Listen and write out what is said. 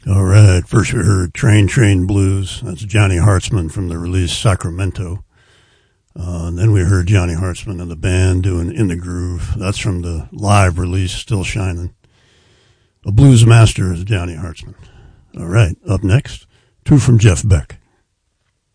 All right, first we heard Train Train Blues. That's Johnny Hartzman from the release Sacramento. And then we heard Johnny Hartzman and the band doing In the Groove. That's from the live release Still Shining. A blues master is Johnny Hartzman. All right, up next, two from Jeff Beck.